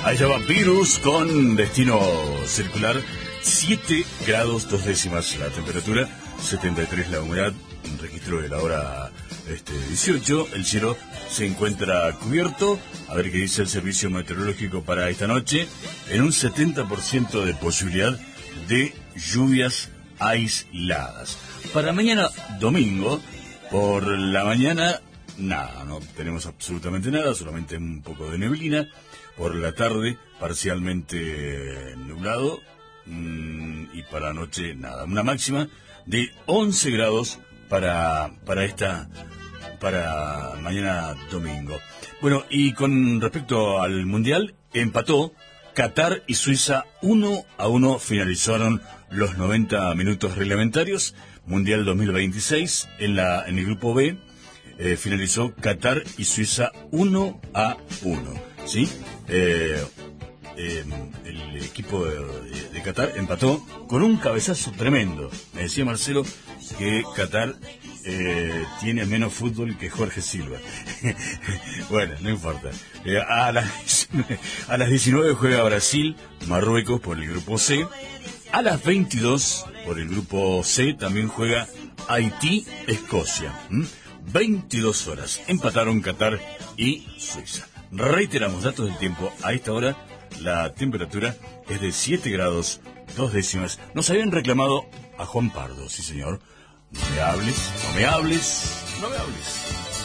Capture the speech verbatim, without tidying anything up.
Ahí ya va Virus con destino circular. siete grados dos décimas la temperatura, setenta y tres la humedad. Un registro de la hora este, dieciocho. El cielo se encuentra cubierto. A ver qué dice el servicio meteorológico para esta noche. En un setenta por ciento de posibilidad de lluvias aisladas. Para mañana domingo, por la mañana, nada, no tenemos absolutamente nada, solamente un poco de neblina. Por la tarde, parcialmente nublado. Mmm, y para la noche, nada. Una máxima de once grados para, para esta, para mañana domingo. Bueno, y con respecto al Mundial, empató Qatar y Suiza uno a uno, finalizaron los noventa minutos reglamentarios. Mundial dos mil veintiséis, en, la, en el grupo B, eh, finalizó Qatar y Suiza uno a uno, ¿sí? Eh, eh, el equipo de, de, de Qatar empató con un cabezazo tremendo. Me decía Marcelo que Qatar eh, tiene menos fútbol que Jorge Silva. Bueno, no importa. Eh, a, las, a las diecinueve juega Brasil, Marruecos por el grupo C. A las veintidós, por el grupo C, también juega Haití, Escocia. ¿Mm? veintidós horas. Empataron Qatar y Suiza. Reiteramos datos del tiempo. A esta hora la temperatura es de siete grados dos décimas. Nos habían reclamado a Juan Pardo, sí señor. No me hables, no me hables, no me hables.